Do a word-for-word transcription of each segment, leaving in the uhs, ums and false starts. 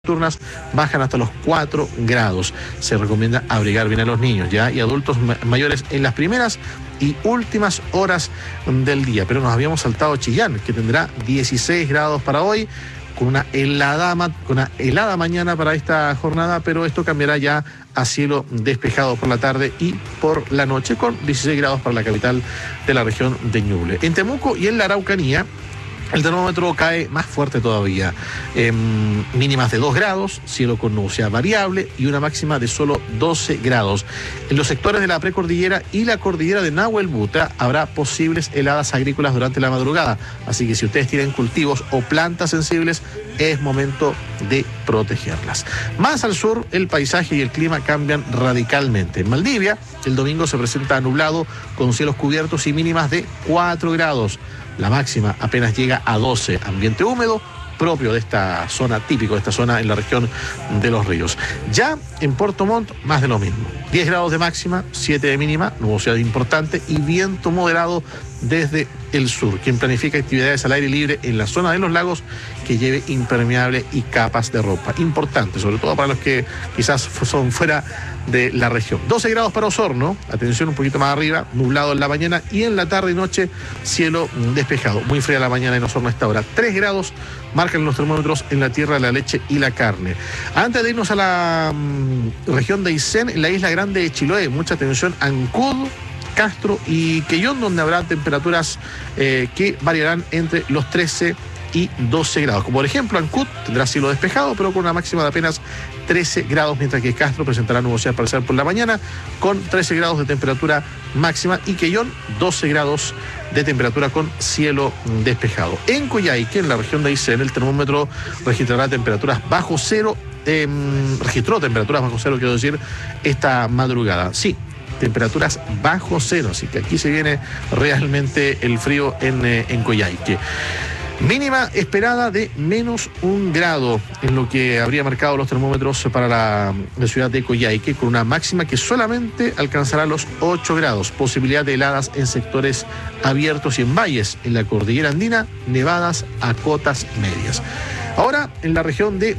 nocturnas bajan hasta los cuatro grados. Se recomienda abrigar bien a los niños ya y adultos mayores en las primeras y últimas horas del día. Pero nos habíamos saltado Chillán, que tendrá dieciséis grados para hoy, con una helada, con una helada mañana para esta jornada, pero esto cambiará ya a cielo despejado por la tarde y por la noche, con dieciséis grados para la capital de la región de Ñuble. En Temuco y en la Araucanía, el termómetro cae más fuerte todavía, eh, mínimas de dos grados, cielo con nubosidad variable y una máxima de solo doce grados. En los sectores de la precordillera y la cordillera de Nahuel Buta habrá posibles heladas agrícolas durante la madrugada, así que si ustedes tienen cultivos o plantas sensibles, es momento de protegerlas. Más al sur, el paisaje y el clima cambian radicalmente. En Maldivia, el domingo se presenta nublado con cielos cubiertos y mínimas de cuatro grados. La máxima apenas llega a doce, ambiente húmedo, propio de esta zona, típico de esta zona en la región de Los Ríos. Ya en Puerto Montt, más de lo mismo. diez grados de máxima, siete de mínima, nubosidad importante y viento moderado desde el sur. Quien planifica actividades al aire libre en la zona de los lagos, que lleve impermeable y capas de ropa. Importante, sobre todo para los que quizás son fuera de la región. doce grados para Osorno, atención, un poquito más arriba, nublado en la mañana y en la tarde y noche cielo despejado. Muy fría la mañana en Osorno a esta hora. tres grados marcan los termómetros en la tierra, la leche y la carne. Antes de irnos a la um, región de Aysén, en la isla grande de Chiloé, mucha atención, Ancud, Castro y Quellón, donde habrá temperaturas eh, que variarán entre los trece y doce grados. Como por ejemplo, Ancud tendrá cielo despejado, pero con una máxima de apenas trece grados, mientras que Castro presentará nubosidad parcial por la mañana, con trece grados de temperatura máxima, y Quellón doce grados de temperatura con cielo despejado. En Coyhaique, en la región de Aysén, el termómetro registrará temperaturas bajo cero, eh, registró temperaturas bajo cero, quiero decir, esta madrugada. Sí, temperaturas bajo cero, así que aquí se viene realmente el frío en, eh, en Coyhaique. Mínima esperada de menos un grado, en lo que habría marcado los termómetros para la, la ciudad de Coyhaique, con una máxima que solamente alcanzará los ocho grados. Posibilidad de heladas en sectores abiertos y en valles. En la cordillera andina, nevadas a cotas medias. Ahora, en la región de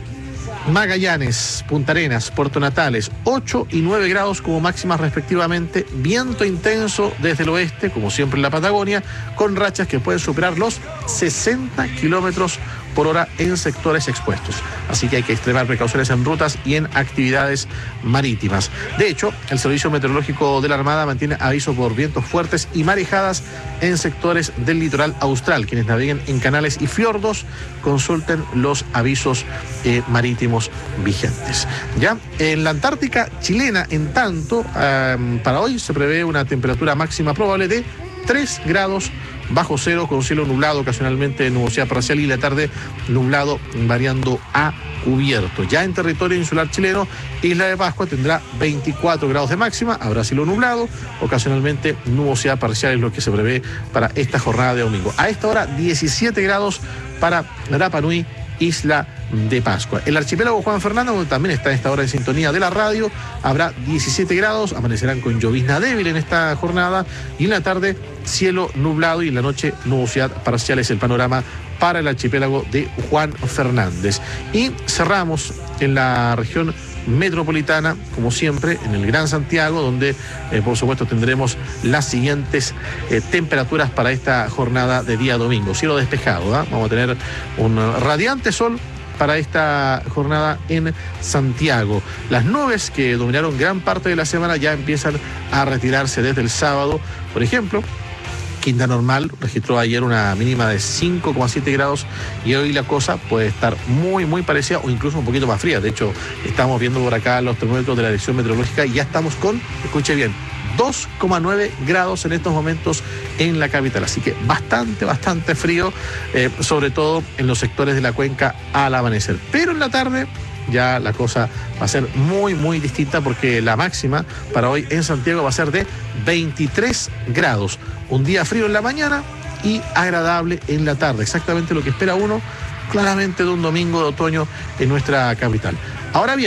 Magallanes, Punta Arenas, Puerto Natales, ocho y nueve grados como máximas respectivamente, viento intenso desde el oeste, como siempre en la Patagonia, con rachas que pueden superar los sesenta kilómetros por hora en sectores expuestos. Así que hay que extremar precauciones en rutas y en actividades marítimas. De hecho, el Servicio Meteorológico de la Armada mantiene aviso por vientos fuertes y marejadas en sectores del litoral austral. Quienes naveguen en canales y fiordos, consulten los avisos eh, marítimos vigentes. Ya en la Antártica chilena, en tanto, eh, para hoy se prevé una temperatura máxima probable de tres grados bajo cero, con cielo nublado, ocasionalmente nubosidad parcial, y la tarde nublado variando a cubierto. Ya en territorio insular chileno, Isla de Pascua tendrá veinticuatro grados de máxima, habrá cielo nublado, ocasionalmente nubosidad parcial, es lo que se prevé para esta jornada de domingo. A esta hora, diecisiete grados para Rapa Nui, Isla de Pascua. El archipiélago Juan Fernando, donde también está a esta hora de sintonía de la radio, habrá diecisiete grados, amanecerán con llovizna débil en esta jornada, y en la tarde cielo nublado y en la noche nubosidad parcial. Es el panorama para el archipiélago de Juan Fernández. Y cerramos en la región metropolitana, como siempre, en el Gran Santiago, donde eh, por supuesto tendremos las siguientes eh, temperaturas para esta jornada de día domingo. Cielo despejado, ¿eh? Vamos a tener un radiante sol para esta jornada en Santiago. Las nubes que dominaron gran parte de la semana ya empiezan a retirarse desde el sábado. Por ejemplo, Quinta Normal registró ayer una mínima de cinco coma siete grados, y hoy la cosa puede estar muy, muy parecida o incluso un poquito más fría. De hecho, estamos viendo por acá los termómetros de la Dirección Meteorológica y ya estamos con, escuche bien, dos coma nueve grados en estos momentos en la capital. Así que bastante, bastante frío, eh, sobre todo en los sectores de la cuenca al amanecer. Pero en la tarde ya la cosa va a ser muy, muy distinta, porque la máxima para hoy en Santiago va a ser de veintitrés grados. Un día frío en la mañana y agradable en la tarde. Exactamente lo que espera uno claramente de un domingo de otoño en nuestra capital. Ahora bien,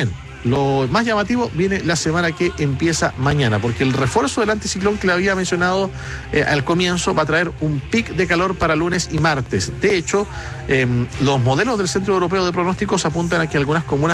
Lo más llamativo viene la semana que empieza mañana, porque el refuerzo del anticiclón que le había mencionado eh, al comienzo va a traer un pic de calor para lunes y martes. De hecho, eh, los modelos del Centro Europeo de Pronósticos apuntan a que algunas comunas